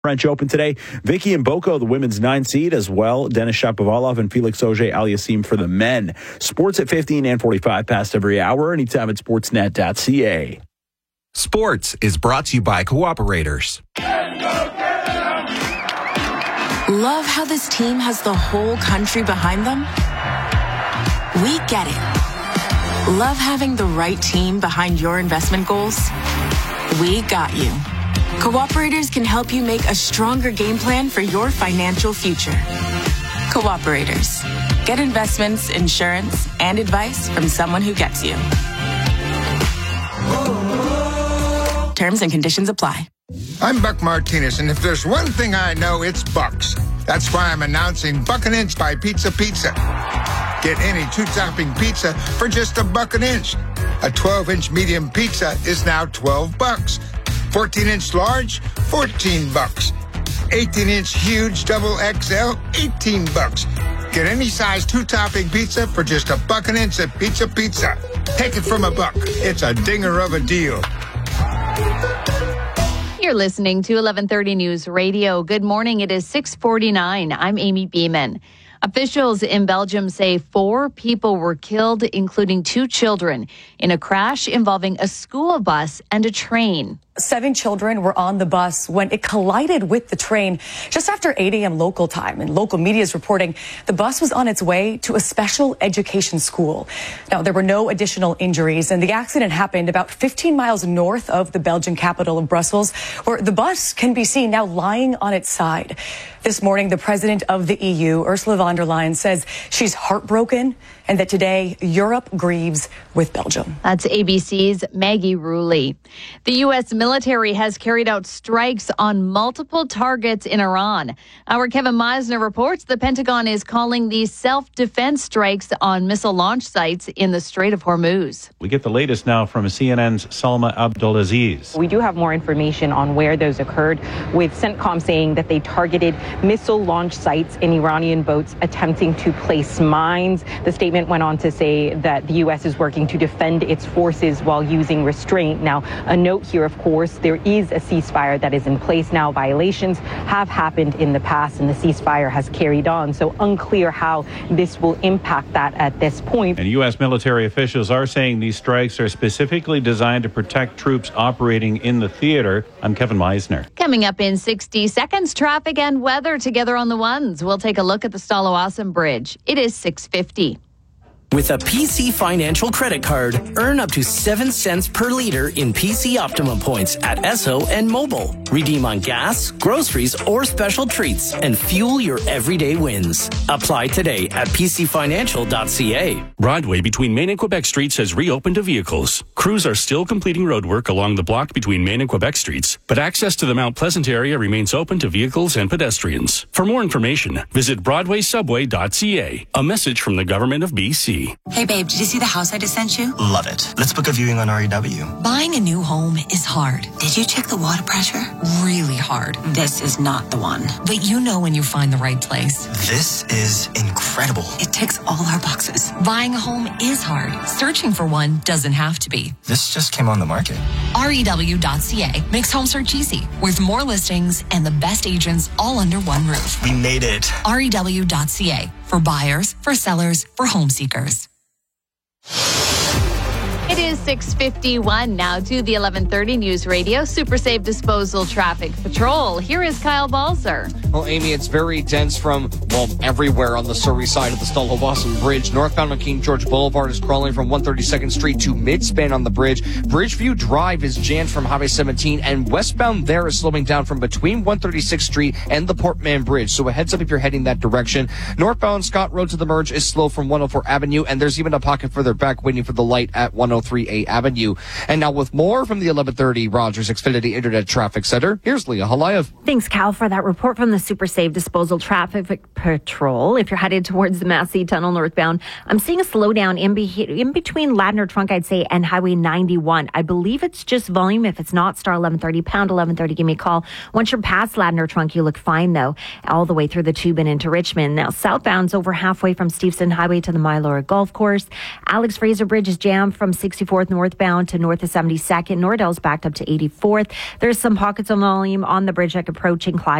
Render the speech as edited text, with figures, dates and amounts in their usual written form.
French Open today. Vicky Mboko, the women's 9 seed, as well. Denis Shapovalov and Felix Auger-Aliassime for the men. Sports at 15 and 45 past every hour. Anytime at sportsnet.ca. Sports is brought to you by Cooperators. Love how this team has the whole country behind them? We get it. Love having the right team behind your investment goals? We got you. Cooperators can help you make a stronger game plan for your financial future. Cooperators. Get investments, insurance, and advice from someone who gets you. Terms and conditions apply. I'm Buck Martinez, and if there's one thing I know, it's Bucks. That's why I'm announcing Buck an Inch by Pizza Pizza. Get any 2-topping pizza for just $1 an inch. A 12-inch medium pizza is now $12. 14-inch large, $14. 18-inch huge double XL, $18. Get any size 2-topping pizza for just $1 an inch at Pizza Pizza. Take it from $1. It's a dinger of a deal. You're listening to 1130 News Radio. Good morning. It is 6:49. I'm Amy Beeman. Officials in Belgium say 4 people were killed, including 2 children, in a crash involving a school bus and a train. 7 children were on the bus when it collided with the train just after 8 a.m. local time. And local media is reporting the bus was on its way to a special education school. Now, there were no additional injuries, and the accident happened about 15 miles north of the Belgian capital of Brussels, where the bus can be seen now lying on its side. This morning, the president of the EU, Ursula von der Leyen, says she's heartbroken and that today Europe grieves with Belgium. That's ABC's Maggie Rulli. The U.S. military has carried out strikes on multiple targets in Iran. Our Kevin Meisner reports the Pentagon is calling these self-defense strikes on missile launch sites in the Strait of Hormuz. We get the latest now from CNN's Salma Abdulaziz. We do have more information on where those occurred, with CENTCOM saying that they targeted missile launch sites in Iranian boats attempting to place mines. The statement went on to say that the U.S. is working to defend its forces while using restraint. Now, a note here, of course, there is a ceasefire that is in place now. Violations have happened in the past, and the ceasefire has carried on. So unclear how this will impact that at this point. And U.S. military officials are saying these strikes are specifically designed to protect troops operating in the theater. I'm Kevin Meisner. Coming up in 60 seconds, traffic and weather together on the ones. We'll take a look at the Stalawasan Bridge. It is 6:50. With a PC Financial credit card, earn up to 7 cents per liter in PC Optimum points at Esso and Mobile. Redeem on gas, groceries, or special treats and fuel your everyday wins. Apply today at pcfinancial.ca. Broadway between Main and Quebec Streets has reopened to vehicles. Crews are still completing roadwork along the block between Main and Quebec Streets, but access to the Mount Pleasant area remains open to vehicles and pedestrians. For more information, visit broadwaysubway.ca. A message from the Government of BC. Hey babe, did you see the house I just sent you? Love it. Let's book a viewing on REW. Buying a new home is hard. Did you check the water pressure? Really hard. This is not the one. But you know when you find the right place. This is incredible. It ticks all our boxes. Buying a home is hard. Searching for one doesn't have to be. This just came on the market. REW.ca makes home search easy, with more listings and the best agents all under one roof. We made it. REW.ca. For buyers, for sellers, for home seekers. It is 6:51 now to the 1130 News Radio Super Safe Disposal Traffic Patrol. Here is Kyle Balzer. Well, Amy, it's very dense from, everywhere on the Surrey side of the Stalawasan Bridge. Northbound on King George Boulevard is crawling from 132nd Street to Midspan on the bridge. Bridgeview Drive is jammed from Highway 17, and westbound there is slowing down from between 136th Street and the Portman Bridge. So a heads up if you're heading that direction. Northbound Scott Road to the merge is slow from 104 Avenue, and there's even a pocket further back waiting for the light at 103A Avenue. And now with more from the 1130 Rogers Xfinity Internet Traffic Center, here's Leah Halayev. Thanks, Cal, for that report from the Super Safe Disposal Traffic Patrol. If you're headed towards the Massey Tunnel northbound, I'm seeing a slowdown in between Ladner Trunk, I'd say, and Highway 91. I believe it's just volume. If it's not, star 1130, pound 1130, give me a call. Once you're past Ladner Trunk, you look fine, though, all the way through the tube and into Richmond. Now, southbound's over halfway from Steveston Highway to the Mylora Golf Course. Alex Fraser Bridge is jammed from 60 64th northbound to north of 72nd. Nordell's backed up to 84th. There's some pockets of volume on the bridge like approaching Clyde